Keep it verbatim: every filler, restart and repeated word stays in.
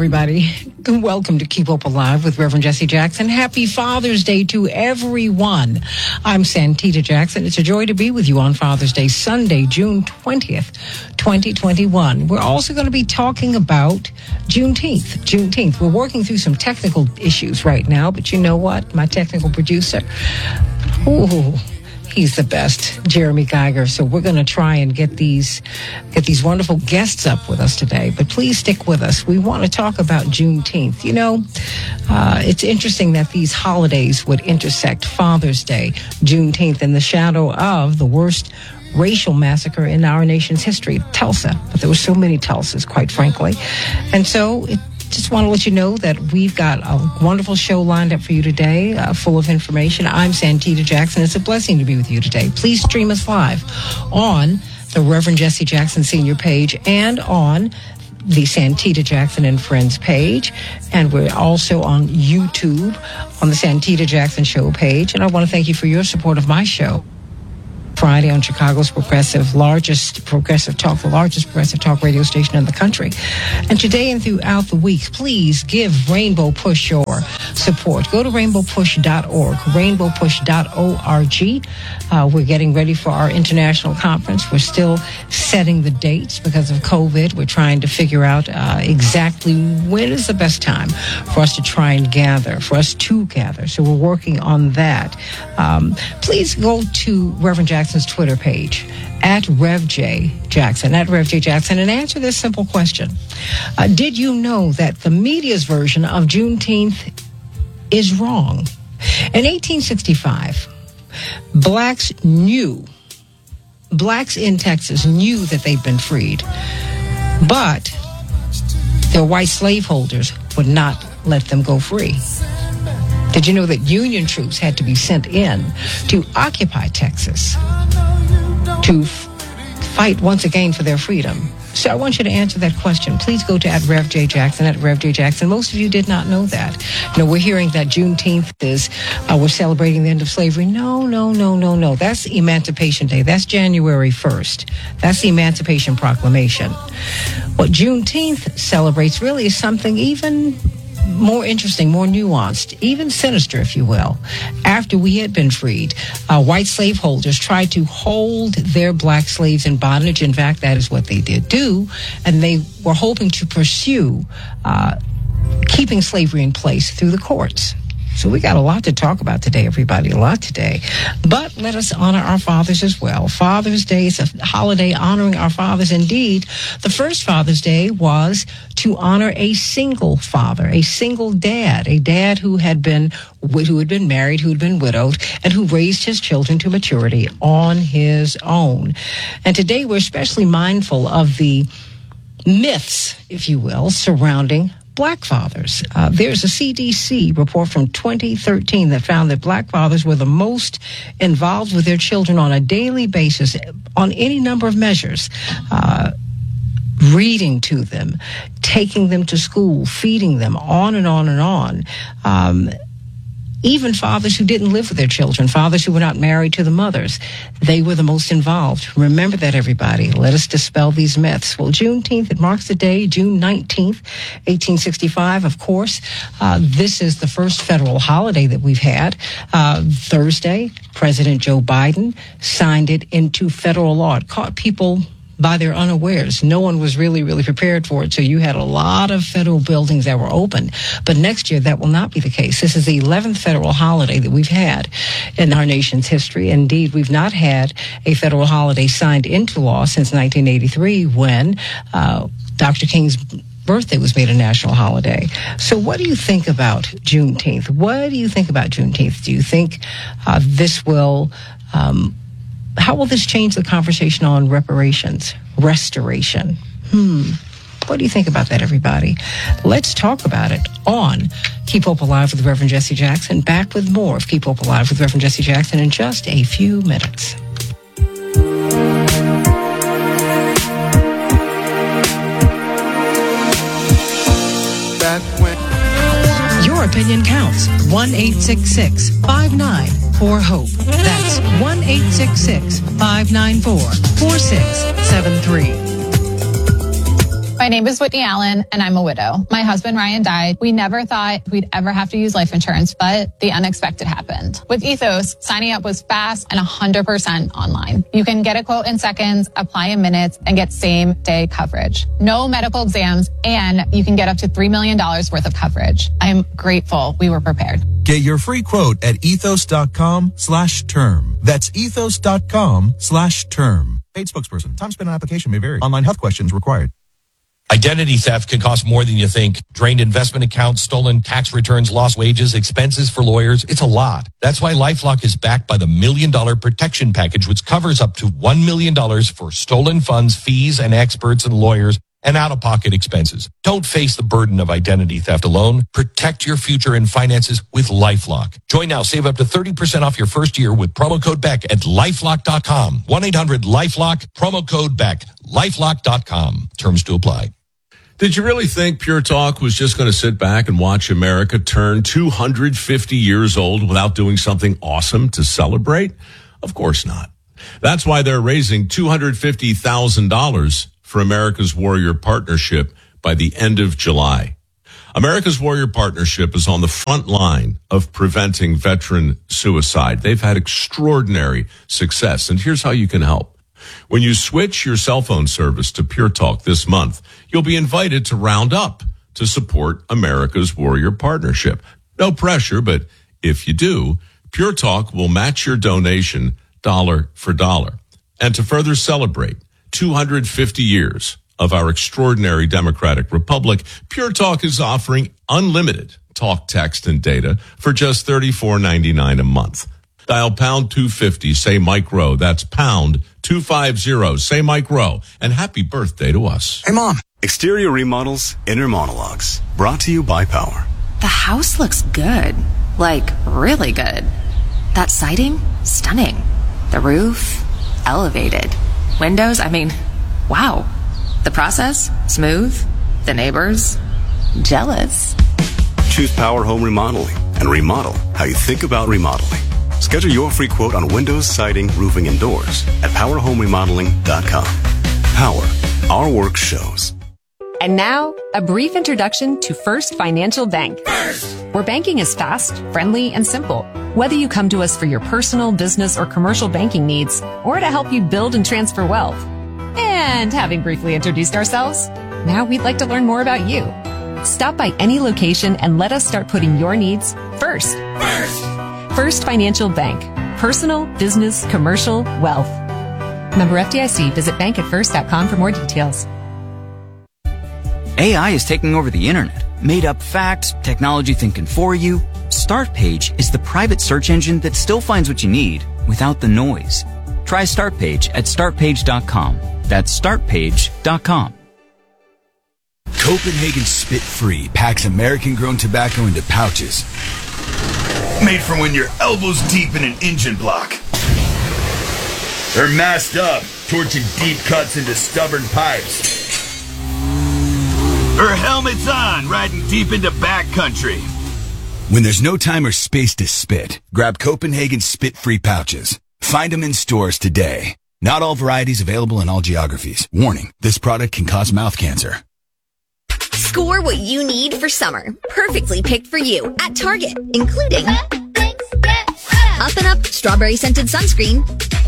everybody. Welcome to Keep Hope Alive with Reverend Jesse Jackson. Happy Father's Day to everyone. I'm Santita Jackson. It's a joy to be with you on Father's Day, Sunday, June twentieth, twenty twenty-one. We're also going to be talking about Juneteenth. Juneteenth. We're working through some technical issues right now, but you know what? My technical producer, ooh, he's the best, Jeremy Geiger. So we're going to try and get these get these wonderful guests up with us today. But please stick with us. We want to talk about Juneteenth. You know, uh, it's interesting that these holidays would intersect Father's Day, Juneteenth, in the shadow of the worst racial massacre in our nation's history, Tulsa. But there were so many Tulsas, quite frankly. And so it just want to let you know that we've got a wonderful show lined up for you today, uh, full of information. I'm Santita Jackson. It's a blessing to be with you today. Please stream us live on the Reverend Jesse Jackson Senior page and on the Santita Jackson and Friends page. And we're also on YouTube on the Santita Jackson Show page. And I want to thank you for your support of my show. Friday on Chicago's progressive, largest progressive talk, the largest progressive talk radio station in the country. And today and throughout the week, please give Rainbow Push your support. Go to rainbow push dot org, rainbow push dot org. Uh, we're getting ready for our international conference. We're still setting the dates because of COVID. We're trying to figure out uh, exactly when is the best time for us to try and gather, for us to gather. So we're working on that. Um, please go to Reverend Jackson's Twitter page, at Rev J Jackson, at Rev J Jackson, and answer this simple question. Uh, did you know that the media's version of Juneteenth is wrong? In eighteen sixty-five, blacks knew, blacks in Texas knew that they'd been freed, but their white slaveholders would not let them go free. Did you know that Union troops had to be sent in to occupy Texas to f- fight once again for their freedom? So I want you to answer that question. Please go to at Rev J Jackson, at Rev J Jackson. Most of you did not know that. You know, we're hearing that Juneteenth is, uh, we're celebrating the end of slavery. No, no, no, no, no. That's Emancipation Day. That's January first. That's the Emancipation Proclamation. What Juneteenth celebrates really is something even more interesting, more nuanced, even sinister, if you will. After we had been freed, uh, white slaveholders tried to hold their black slaves in bondage. In fact, that is what they did do. And they were hoping to pursue uh, keeping slavery in place through the courts. So we got a lot to talk about today, everybody, a lot today. But let us honor our fathers as well. Father's Day is a holiday honoring our fathers. Indeed, the first Father's Day was to honor a single father, a single dad, a dad who had been who had been married, who had been widowed, and who raised his children to maturity on his own. And today we're especially mindful of the myths, if you will, surrounding black fathers. Uh, there's a C D C report from twenty thirteen that found that black fathers were the most involved with their children on a daily basis on any number of measures. Uh, reading to them, taking them to school, feeding them, on and on and on. Um, Even fathers who didn't live with their children, fathers who were not married to the mothers, they were the most involved. Remember that, everybody. Let us dispel these myths. Well, Juneteenth, it marks the day, June nineteenth, eighteen sixty-five, of course. Uh, this is the first federal holiday that we've had. Uh, Thursday, President Joe Biden signed it into federal law. It caught people by their unawares. No one was really, really prepared for it. So you had a lot of federal buildings that were open. But next year, that will not be the case. This is the eleventh federal holiday that we've had in our nation's history. Indeed, we've not had a federal holiday signed into law since nineteen eighty-three when uh, Doctor King's birthday was made a national holiday. So what do you think about Juneteenth? What do you think about Juneteenth? Do you think uh, this will... Um, How will this change the conversation on reparations, restoration? Hmm. What do you think about that, everybody? Let's talk about it on Keep Hope Alive with Reverend Jesse Jackson. Back with more of Keep Hope Alive with Reverend Jesse Jackson in just a few minutes. Your opinion counts. one eight six six, five nine four, HOPE. That's one eight six six, five nine four, four six seven three. My name is Whitney Allen, and I'm a widow. My husband, Ryan, died. We never thought we'd ever have to use life insurance, but the unexpected happened. With Ethos, signing up was fast and one hundred percent online. You can get a quote in seconds, apply in minutes, and get same-day coverage. No medical exams, and you can get up to three million dollars worth of coverage. I am grateful we were prepared. Get your free quote at ethos.com slash term. That's ethos.com slash term. Paid spokesperson. Time spent on application may vary. Online health questions required. Identity theft can cost more than you think. Drained investment accounts, stolen tax returns, lost wages, expenses for lawyers. It's a lot. That's why LifeLock is backed by the Million Dollar Protection Package, which covers up to one million dollars for stolen funds, fees, and experts and lawyers, and out-of-pocket expenses. Don't face the burden of identity theft alone. Protect your future and finances with LifeLock. Join now. Save up to thirty percent off your first year with promo code Beck at lifelock dot com. one eight hundred lifelock, promo code Beck, lifelock dot com. Terms to apply. Did you really think Pure Talk was just going to sit back and watch America turn two hundred fifty years old without doing something awesome to celebrate? Of course not. That's why they're raising two hundred fifty thousand dollars for America's Warrior Partnership by the end of July. America's Warrior Partnership is on the front line of preventing veteran suicide. They've had extraordinary success, and here's how you can help. When you switch your cell phone service to Pure Talk this month, you'll be invited to round up to support America's Warrior Partnership. No pressure, but if you do, Pure Talk will match your donation dollar for dollar. And to further celebrate two hundred fifty years of our extraordinary democratic republic, Pure Talk is offering unlimited talk, text, and data for just thirty-four ninety-nine a month. Dial pound two fifty, say Mike Rowe. That's pound two fifty, say Mike Rowe. And happy birthday to us. Hey, Mom. Exterior remodels, inner monologues. Brought to you by Power. The house looks good. Like, really good. That siding? Stunning. The roof? Elevated. Windows? I mean, wow. The process? Smooth. The neighbors? Jealous. Choose Power Home Remodeling and remodel how you think about remodeling. Schedule your free quote on windows, siding, roofing, and doors at power home remodeling dot com. Power. Our work shows. And now, a brief introduction to First Financial Bank. First! Where banking is fast, friendly, and simple. Whether you come to us for your personal, business, or commercial banking needs, or to help you build and transfer wealth. And having briefly introduced ourselves, now we'd like to learn more about you. Stop by any location and let us start putting your needs first. First! First Financial Bank. Personal, business, commercial, wealth. Member F D I C. Visit bank at first dot com for more details. A I is taking over the internet. Made up facts, technology thinking for you. StartPage is the private search engine that still finds what you need without the noise. Try StartPage at start page dot com. That's start page dot com. Copenhagen Spit Free packs American-grown tobacco into pouches. Made for when you're elbows deep in an engine block. Or masked up, torching deep cuts into stubborn pipes. Or helmets on, riding deep into backcountry. When there's no time or space to spit, grab Copenhagen Spit Free pouches. Find them in stores today. Not all varieties available in all geographies. Warning, this product can cause mouth cancer. Score what you need for summer. Perfectly picked for you at Target, including Up and Up Strawberry Scented Sunscreen,